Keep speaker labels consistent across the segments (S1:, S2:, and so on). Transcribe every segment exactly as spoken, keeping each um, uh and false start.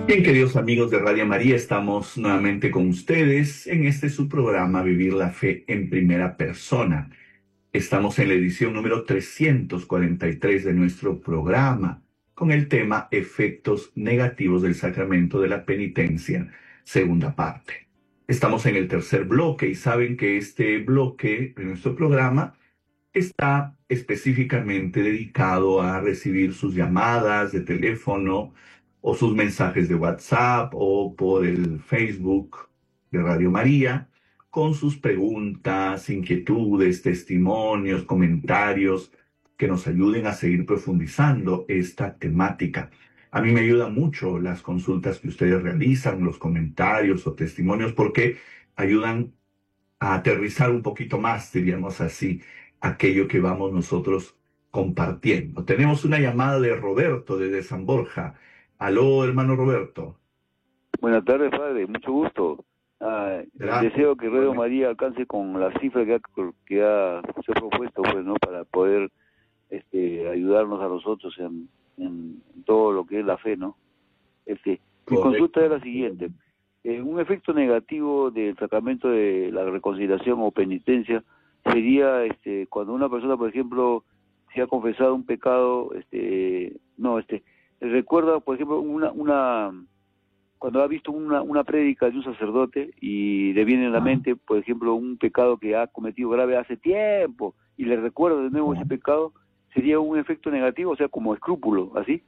S1: Bien, queridos amigos de Radio María, estamos nuevamente con ustedes en este su programa Vivir la Fe en Primera Persona. Estamos en la edición número trescientos cuarenta y tres de nuestro programa con el tema Efectos negativos del sacramento de la penitencia, segunda parte. Estamos en el tercer bloque y saben que este bloque de nuestro programa está específicamente dedicado a recibir sus llamadas de teléfono o sus mensajes de WhatsApp o por el Facebook de Radio María con sus preguntas, inquietudes, testimonios, comentarios que nos ayuden a seguir profundizando esta temática. A mí me ayudan mucho las consultas que ustedes realizan, los comentarios o testimonios, porque ayudan a aterrizar un poquito más, diríamos así, aquello que vamos nosotros compartiendo. Tenemos una llamada de Roberto desde San Borja. Aló, hermano Roberto.
S2: Buenas tardes, padre, mucho gusto. Ah, deseo que Radio María alcance con la cifra que ha, que ha se ha propuesto, pues, ¿no? Para poder este, ayudarnos a nosotros en, en, en todo lo que es la fe, ¿no? Este, mi consulta es la siguiente. Eh, un efecto negativo del sacramento de la reconciliación o penitencia sería este, cuando una persona, por ejemplo, se ha confesado un pecado, este, no, este, recuerda, por ejemplo, una, una, cuando ha visto una, una prédica de un sacerdote y le viene en la mente, por ejemplo, un pecado que ha cometido grave hace tiempo y le recuerda de nuevo ese pecado, sería un efecto negativo, o sea, como escrúpulo, ¿así?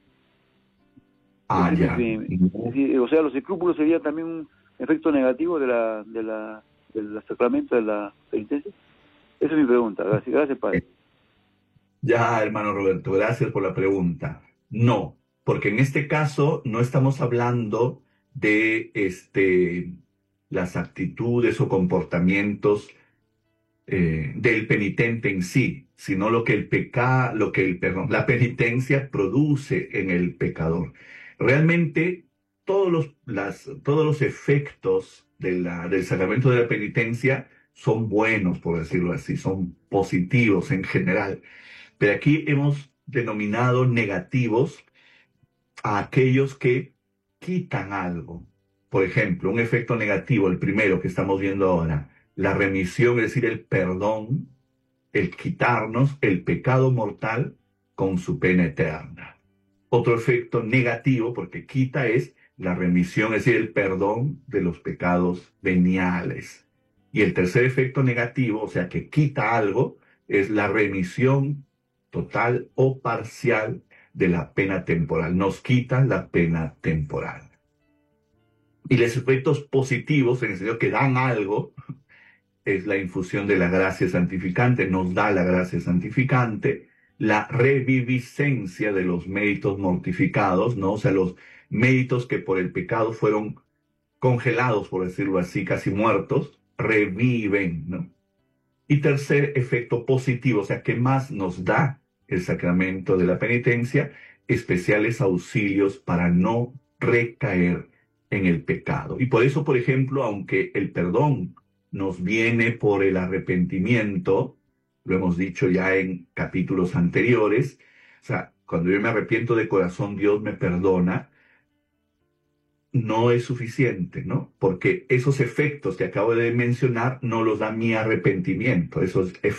S1: Ah, ya.
S2: Sí, o sea, los escrúpulos serían también un efecto negativo de la, de la, del sacramento de la penitencia. Esa es mi pregunta. Gracias, gracias, padre.
S1: Ya, hermano Roberto, gracias por la pregunta. No, porque en este caso no estamos hablando de este, las actitudes o comportamientos eh, del penitente en sí, sino lo que el peca, lo que el perdón, la penitencia produce en el pecador. Realmente todos los, las, todos los efectos de la, del sacramento de la penitencia son buenos, por decirlo así, son positivos en general. Pero aquí hemos denominado negativos a aquellos que quitan algo. Por ejemplo, un efecto negativo, el primero que estamos viendo ahora, la remisión, es decir, el perdón, el quitarnos el pecado mortal con su pena eterna. Otro efecto negativo, porque quita, es la remisión, es decir, el perdón de los pecados veniales. Y el tercer efecto negativo, o sea, que quita algo, es la remisión total o parcial de la pena temporal. Nos quita la pena temporal. Y los efectos positivos, en el sentido que dan algo, es la infusión de la gracia santificante, nos da la gracia santificante, la reviviscencia de los méritos mortificados, ¿no? O sea, los méritos que por el pecado fueron congelados, por decirlo así, casi muertos, reviven, ¿no? Y tercer efecto positivo, o sea, ¿qué más nos da el sacramento de la penitencia? Especiales auxilios para no recaer en el pecado. Y por eso, por ejemplo, aunque el perdón nos viene por el arrepentimiento, lo hemos dicho ya en capítulos anteriores, o sea, cuando yo me arrepiento de corazón, Dios me perdona, no es suficiente, ¿no? Porque esos efectos que acabo de mencionar no los da mi arrepentimiento, esos efectos